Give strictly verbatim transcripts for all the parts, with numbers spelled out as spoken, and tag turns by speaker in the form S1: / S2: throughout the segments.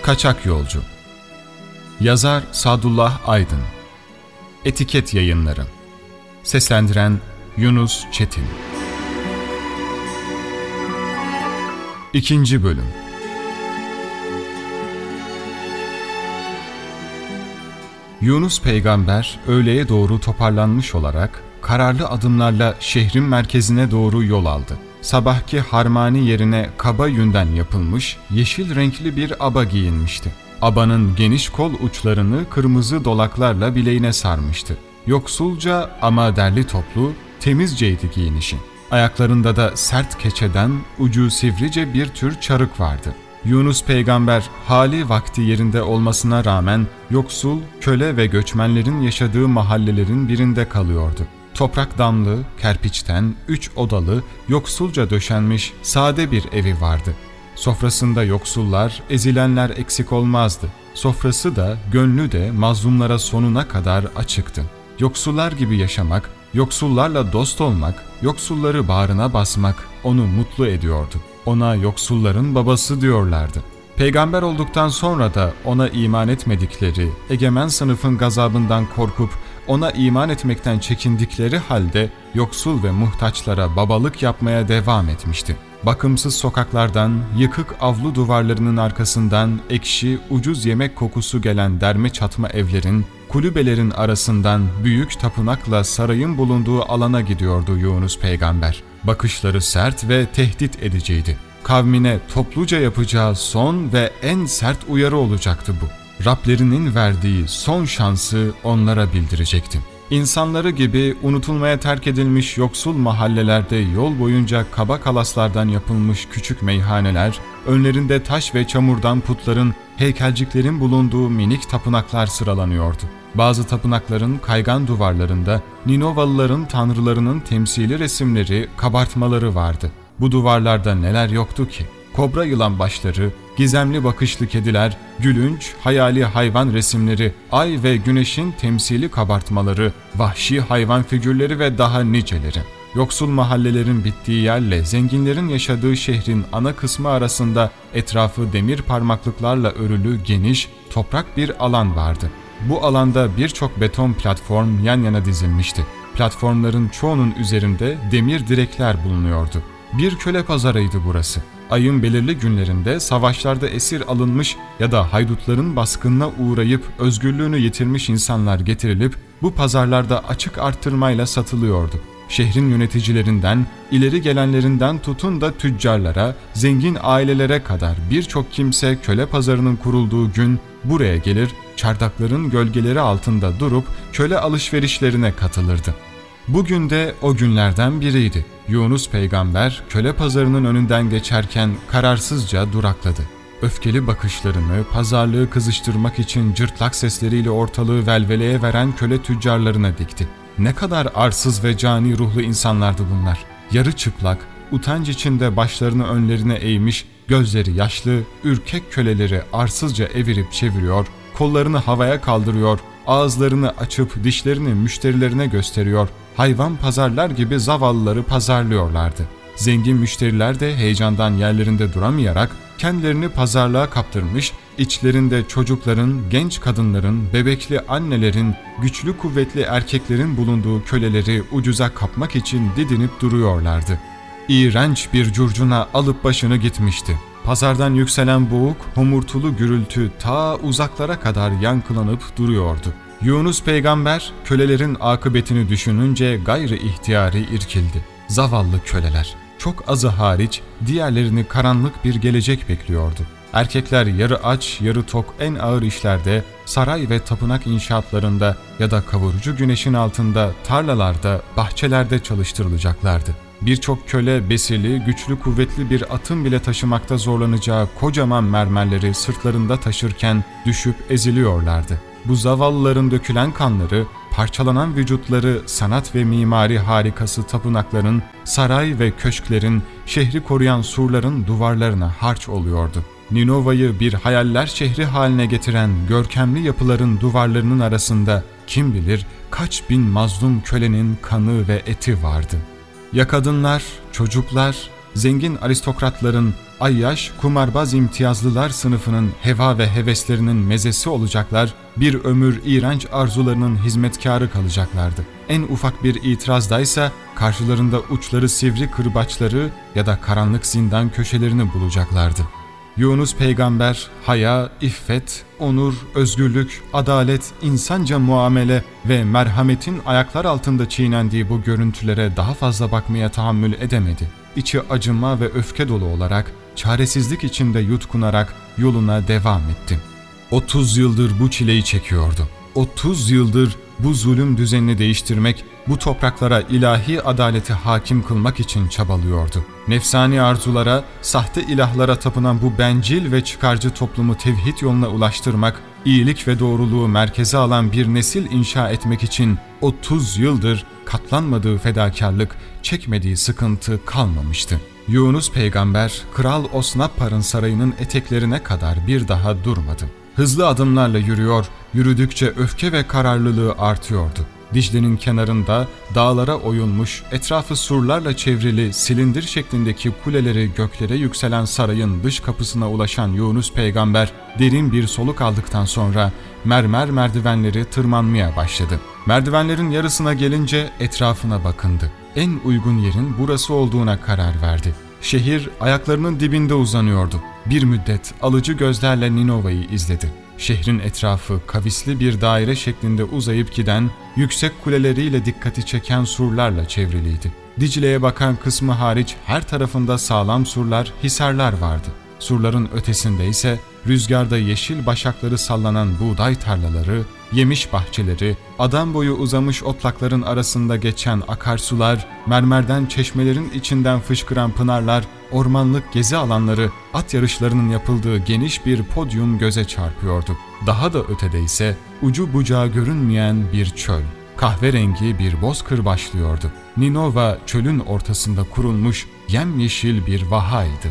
S1: Kaçak Yolcu. Yazar Sadullah Aydın. Etiket Yayınları. Seslendiren Yunus Çetin. İkinci Bölüm. Yunus peygamber öğleye doğru toparlanmış olarak kararlı adımlarla şehrin merkezine doğru yol aldı. Sabahki harmani yerine kaba yünden yapılmış yeşil renkli bir aba giyinmişti. Abanın geniş kol uçlarını kırmızı dolaklarla bileğine sarmıştı. Yoksulca ama derli toplu, temizceydi giyinişi. Ayaklarında da sert keçeden ucu sivrice bir tür çarık vardı. Yunus peygamber hali vakti yerinde olmasına rağmen yoksul, köle ve göçmenlerin yaşadığı mahallelerin birinde kalıyordu. Toprak damlı, kerpiçten, üç odalı, yoksulca döşenmiş sade bir evi vardı. Sofrasında yoksullar, ezilenler eksik olmazdı. Sofrası da, gönlü de mazlumlara sonuna kadar açıktı. Yoksullar gibi yaşamak, yoksullarla dost olmak, yoksulları bağrına basmak onu mutlu ediyordu. Ona yoksulların babası diyorlardı. Peygamber olduktan sonra da ona iman etmedikleri, egemen sınıfın gazabından korkup ona iman etmekten çekindikleri halde yoksul ve muhtaçlara babalık yapmaya devam etmişti. Bakımsız sokaklardan, yıkık avlu duvarlarının arkasından ekşi, ucuz yemek kokusu gelen derme çatma evlerin, kulübelerin arasından büyük tapınakla sarayın bulunduğu alana gidiyordu Yunus peygamber. Bakışları sert ve tehdit ediciydi. Kavmine topluca yapacağı son ve en sert uyarı olacaktı bu. Rablerinin verdiği son şansı onlara bildirecekti. İnsanları gibi unutulmaya terk edilmiş yoksul mahallelerde yol boyunca kaba kalaslardan yapılmış küçük meyhaneler, önlerinde taş ve çamurdan putların, heykelciklerin bulunduğu minik tapınaklar sıralanıyordu. Bazı tapınakların kaygan duvarlarında Ninovalıların tanrılarının temsili resimleri, kabartmaları vardı. Bu duvarlarda neler yoktu ki? Kobra yılan başları, gizemli bakışlı kediler, gülünç, hayali hayvan resimleri, ay ve güneşin temsili kabartmaları, vahşi hayvan figürleri ve daha niceleri. Yoksul mahallelerin bittiği yerle zenginlerin yaşadığı şehrin ana kısmı arasında etrafı demir parmaklıklarla örülü geniş, toprak bir alan vardı. Bu alanda birçok beton platform yan yana dizilmişti. Platformların çoğunun üzerinde demir direkler bulunuyordu. Bir köle pazarıydı burası. Ayın belirli günlerinde savaşlarda esir alınmış ya da haydutların baskınına uğrayıp özgürlüğünü yitirmiş insanlar getirilip bu pazarlarda açık arttırmayla satılıyordu. Şehrin yöneticilerinden, ileri gelenlerinden tutun da tüccarlara, zengin ailelere kadar birçok kimse köle pazarının kurulduğu gün buraya gelir, çardakların gölgeleri altında durup köle alışverişlerine katılırdı. Bugün de o günlerden biriydi. Yunus peygamber köle pazarının önünden geçerken kararsızca durakladı. Öfkeli bakışlarını pazarlığı kızıştırmak için cırtlak sesleriyle ortalığı velveleye veren köle tüccarlarına dikti. Ne kadar arsız ve cani ruhlu insanlardı bunlar. Yarı çıplak, utanç içinde başlarını önlerine eğmiş, gözleri yaşlı, ürkek köleleri arsızca evirip çeviriyor, kollarını havaya kaldırıyor, ağızlarını açıp dişlerini müşterilerine gösteriyor, hayvan pazarlar gibi zavallıları pazarlıyorlardı. Zengin müşteriler de heyecandan yerlerinde duramayarak kendilerini pazarlığa kaptırmış, içlerinde çocukların, genç kadınların, bebekli annelerin, güçlü kuvvetli erkeklerin bulunduğu köleleri ucuza kapmak için didinip duruyorlardı. İğrenç bir curcuna alıp başını gitmişti. Pazardan yükselen boğuk, homurtulu gürültü ta uzaklara kadar yankılanıp duruyordu. Yunus peygamber kölelerin akıbetini düşününce gayri ihtiyari irkildi. Zavallı köleler, çok azı hariç diğerlerini karanlık bir gelecek bekliyordu. Erkekler yarı aç, yarı tok en ağır işlerde, saray ve tapınak inşaatlarında ya da kavurucu güneşin altında, tarlalarda, bahçelerde çalıştırılacaklardı. Birçok köle besili, güçlü kuvvetli bir atın bile taşımakta zorlanacağı kocaman mermerleri sırtlarında taşırken düşüp eziliyorlardı. Bu zavallıların dökülen kanları, parçalanan vücutları sanat ve mimari harikası tapınakların, saray ve köşklerin, şehri koruyan surların duvarlarına harç oluyordu. Ninova'yı bir hayaller şehri haline getiren görkemli yapıların duvarlarının arasında kim bilir kaç bin mazlum kölenin kanı ve eti vardı. Ya kadınlar, çocuklar, zengin aristokratların, ayyaş, kumarbaz imtiyazlılar sınıfının heva ve heveslerinin mezesi olacaklar, bir ömür iğrenç arzularının hizmetkarı kalacaklardı. En ufak bir itirazdaysa karşılarında uçları sivri kırbaçları ya da karanlık zindan köşelerini bulacaklardı. Yunus peygamber, haya, iffet, onur, özgürlük, adalet, insanca muamele ve merhametin ayaklar altında çiğnendiği bu görüntülere daha fazla bakmaya tahammül edemedi. İçi acıma ve öfke dolu olarak, çaresizlik içinde yutkunarak yoluna devam etti. Otuz yıldır bu çileyi çekiyordu. Otuz yıldır bu zulüm düzenini değiştirmek, bu topraklara ilahi adaleti hakim kılmak için çabalıyordu. Nefsani arzulara, sahte ilahlara tapınan bu bencil ve çıkarcı toplumu tevhid yoluna ulaştırmak, iyilik ve doğruluğu merkeze alan bir nesil inşa etmek için otuz yıldır katlanmadığı fedakarlık, çekmediği sıkıntı kalmamıştı. Yunus peygamber, Kral Osnappar'ın sarayının eteklerine kadar bir daha durmadı. Hızlı adımlarla yürüyor, yürüdükçe öfke ve kararlılığı artıyordu. Dicle'nin kenarında dağlara oyulmuş, etrafı surlarla çevrili silindir şeklindeki kuleleri göklere yükselen sarayın dış kapısına ulaşan Yunus peygamber derin bir soluk aldıktan sonra mermer merdivenleri tırmanmaya başladı. Merdivenlerin yarısına gelince etrafına bakındı. En uygun yerin burası olduğuna karar verdi. Şehir ayaklarının dibinde uzanıyordu. Bir müddet alıcı gözlerle Ninova'yı izledi. Şehrin etrafı kavisli bir daire şeklinde uzayıp giden, yüksek kuleleriyle dikkati çeken surlarla çevriliydi. Dicle'ye bakan kısmı hariç her tarafında sağlam surlar, hisarlar vardı. Surların ötesinde ise rüzgarda yeşil başakları sallanan buğday tarlaları, yemiş bahçeleri, adam boyu uzamış otlakların arasında geçen akarsular, mermerden çeşmelerin içinden fışkıran pınarlar, ormanlık gezi alanları, at yarışlarının yapıldığı geniş bir podyum göze çarpıyordu. Daha da ötede ise ucu bucağı görünmeyen bir çöl, kahverengi bir bozkır başlıyordu. Ninova çölün ortasında kurulmuş yemyeşil bir vahaydı.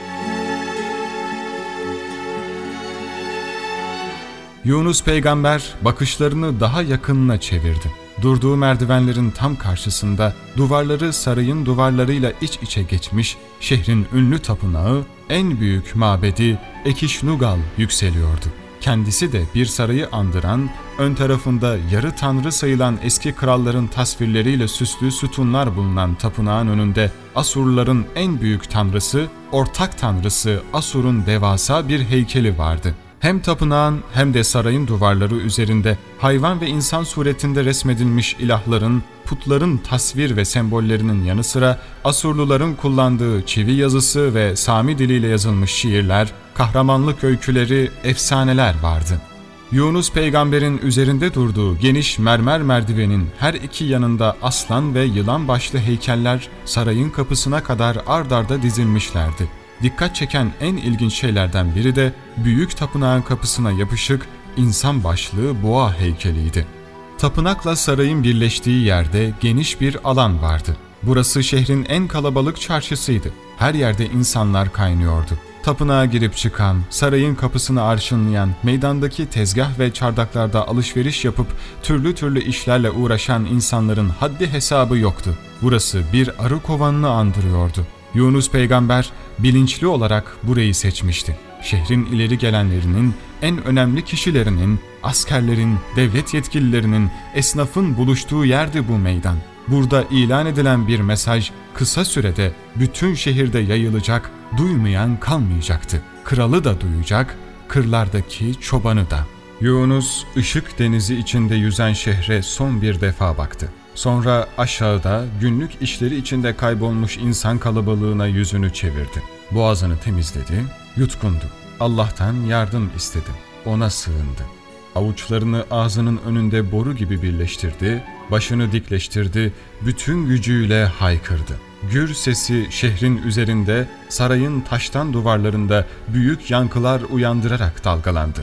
S1: Yunus peygamber bakışlarını daha yakınına çevirdi. Durduğu merdivenlerin tam karşısında duvarları sarayın duvarlarıyla iç içe geçmiş şehrin ünlü tapınağı, en büyük mabedi Ekişnugal yükseliyordu. Kendisi de bir sarayı andıran, ön tarafında yarı tanrı sayılan eski kralların tasvirleriyle süslü sütunlar bulunan tapınağın önünde Asurluların en büyük tanrısı, ortak tanrısı Asur'un devasa bir heykeli vardı. Hem tapınağın hem de sarayın duvarları üzerinde hayvan ve insan suretinde resmedilmiş ilahların, putların tasvir ve sembollerinin yanı sıra Asurluların kullandığı çivi yazısı ve Sami diliyle yazılmış şiirler, kahramanlık öyküleri, efsaneler vardı. Yunus peygamberin üzerinde durduğu geniş mermer merdivenin her iki yanında aslan ve yılan başlı heykeller sarayın kapısına kadar ard arda dizilmişlerdi. Dikkat çeken en ilginç şeylerden biri de büyük tapınağın kapısına yapışık insan başlı boğa heykeliydi. Tapınakla sarayın birleştiği yerde geniş bir alan vardı. Burası şehrin en kalabalık çarşısıydı. Her yerde insanlar kaynıyordu. Tapınağa girip çıkan, sarayın kapısını arşınlayan, meydandaki tezgah ve çardaklarda alışveriş yapıp türlü türlü işlerle uğraşan insanların haddi hesabı yoktu. Burası bir arı kovanını andırıyordu. Yunus peygamber bilinçli olarak burayı seçmişti. Şehrin ileri gelenlerinin, en önemli kişilerinin, askerlerin, devlet yetkililerinin, esnafın buluştuğu yerdi bu meydan. Burada ilan edilen bir mesaj kısa sürede bütün şehirde yayılacak, duymayan kalmayacaktı. Kralı da duyacak, kırlardaki çobanı da. Yunus ışık denizi içinde yüzen şehre son bir defa baktı. Sonra aşağıda günlük işleri içinde kaybolmuş insan kalabalığına yüzünü çevirdi. Boğazını temizledi, yutkundu. Allah'tan yardım istedi. Ona sığındı. Avuçlarını ağzının önünde boru gibi birleştirdi, başını dikleştirdi, bütün gücüyle haykırdı. Gür sesi şehrin üzerinde, sarayın taştan duvarlarında büyük yankılar uyandırarak dalgalandı.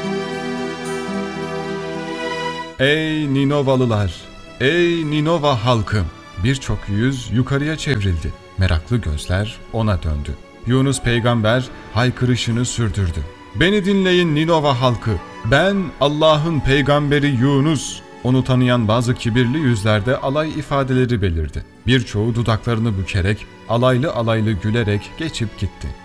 S1: Ey Ninovalılar! Ey Ninova halkı! Birçok yüz yukarıya çevrildi. Meraklı gözler ona döndü. Yunus peygamber haykırışını sürdürdü. Beni dinleyin Ninova halkı! Ben Allah'ın peygamberi Yunus! Onu tanıyan bazı kibirli yüzlerde alay ifadeleri belirdi. Birçoğu dudaklarını bükerek, alaylı alaylı gülerek geçip gitti.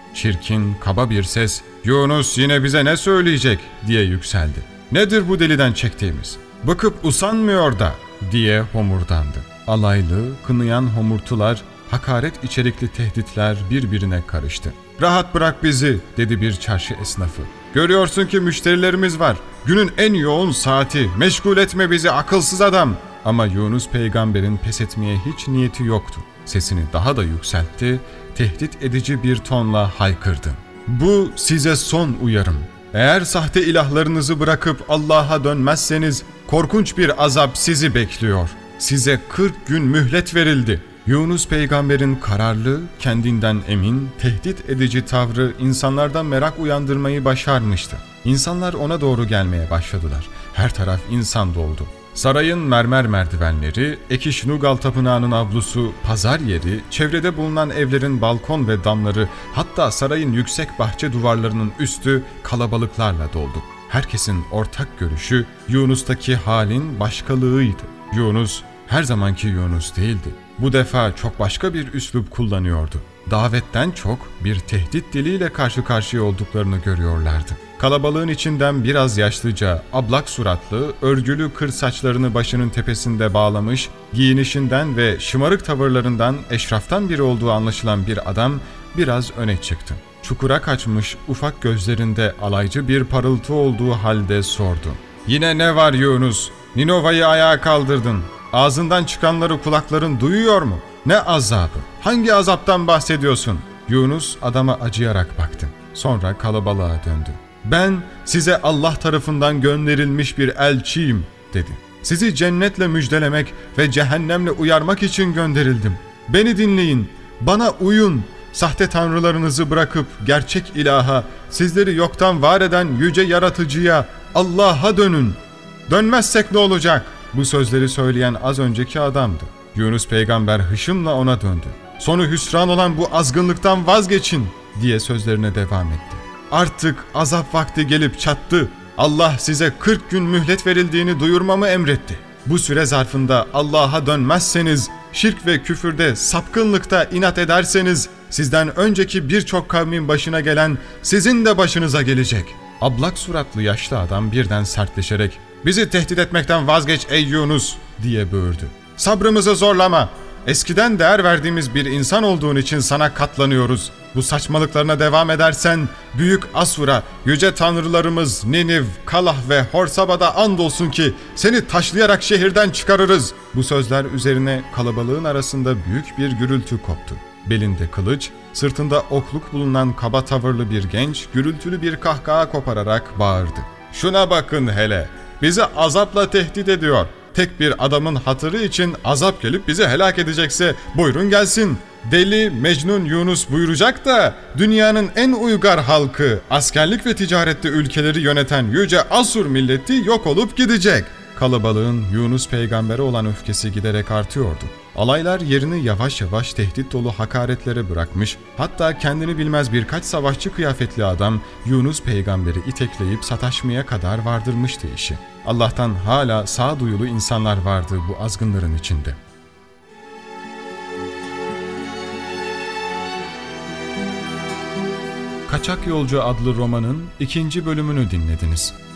S1: Çirkin, kaba bir ses, "Yunus yine bize ne söyleyecek?" diye yükseldi. "Nedir bu deliden çektiğimiz? Bıkıp usanmıyor da!" diye homurdandı. Alaylı, kınayan homurtular, hakaret içerikli tehditler birbirine karıştı. "Rahat bırak bizi," dedi bir çarşı esnafı. "Görüyorsun ki müşterilerimiz var. Günün en yoğun saati. Meşgul etme bizi akılsız adam." Ama Yunus peygamberin pes etmeye hiç niyeti yoktu. Sesini daha da yükseltti, tehdit edici bir tonla haykırdı. "Bu size son uyarım. Eğer sahte ilahlarınızı bırakıp Allah'a dönmezseniz korkunç bir azap sizi bekliyor. Size kırk gün mühlet verildi." Yunus peygamberin kararlı, kendinden emin, tehdit edici tavrı insanlarda merak uyandırmayı başarmıştı. İnsanlar ona doğru gelmeye başladılar. Her taraf insan doldu. Sarayın mermer merdivenleri, Ekişnugal Tapınağı'nın avlusu, pazar yeri, çevrede bulunan evlerin balkon ve damları, hatta sarayın yüksek bahçe duvarlarının üstü kalabalıklarla doldu. Herkesin ortak görüşü Yunus'taki halin başkalığıydı. Yunus her zamanki Yunus değildi. Bu defa çok başka bir üslup kullanıyordu. Davetten çok bir tehdit diliyle karşı karşıya olduklarını görüyorlardı. Kalabalığın içinden biraz yaşlıca, ablak suratlı, örgülü kır saçlarını başının tepesinde bağlamış, giyinişinden ve şımarık tavırlarından eşraftan biri olduğu anlaşılan bir adam biraz öne çıktı. Çukura kaçmış ufak gözlerinde alaycı bir parıltı olduğu halde sordu. "Yine ne var Yunus? Ninova'yı ayağa kaldırdın. Ağzından çıkanları kulakların duyuyor mu? Ne azabı? Hangi azaptan bahsediyorsun?" Yunus adama acıyarak baktı. Sonra kalabalığa döndü. "Ben size Allah tarafından gönderilmiş bir elçiyim," dedi. "Sizi cennetle müjdelemek ve cehennemle uyarmak için gönderildim. Beni dinleyin, bana uyun. Sahte tanrılarınızı bırakıp gerçek ilaha, sizleri yoktan var eden yüce yaratıcıya, Allah'a dönün. Dönmezsek ne olacak?" Bu sözleri söyleyen az önceki adamdı. Yunus peygamber hışımla ona döndü. "Sonu hüsran olan bu azgınlıktan vazgeçin," diye sözlerine devam etti. "Artık azap vakti gelip çattı. Allah size kırk gün mühlet verildiğini duyurmamı emretti. Bu süre zarfında Allah'a dönmezseniz, şirk ve küfürde, sapkınlıkta inat ederseniz, sizden önceki birçok kavmin başına gelen sizin de başınıza gelecek." Ablak suratlı yaşlı adam birden sertleşerek, "Bizi tehdit etmekten vazgeç ey Yunus," diye böğürdü. "Sabrımızı zorlama. Eskiden değer verdiğimiz bir insan olduğun için sana katlanıyoruz. Bu saçmalıklarına devam edersen büyük Asur'a, yüce tanrılarımız Niniv, Kalah ve Horsaba'da andolsun ki seni taşlayarak şehirden çıkarırız." Bu sözler üzerine kalabalığın arasında büyük bir gürültü koptu. Belinde kılıç, sırtında okluk bulunan kaba tavırlı bir genç gürültülü bir kahkaha kopararak bağırdı. "Şuna bakın hele, bizi azapla tehdit ediyor. Tek bir adamın hatırı için azap gelip bizi helak edecekse buyurun gelsin. Deli Mecnun Yunus buyuracak da dünyanın en uygar halkı, askerlik ve ticarette ülkeleri yöneten yüce Asur milleti yok olup gidecek." Kalabalığın Yunus peygambere olan öfkesi giderek artıyordu. Alaylar yerini yavaş yavaş tehdit dolu hakaretlere bırakmış, hatta kendini bilmez birkaç savaşçı kıyafetli adam Yunus peygamberi itekleyip sataşmaya kadar vardırmıştı işi. Allah'tan hala sağduyulu insanlar vardı bu azgınların içinde. Kaçak Yolcu adlı romanın ikinci bölümünü dinlediniz.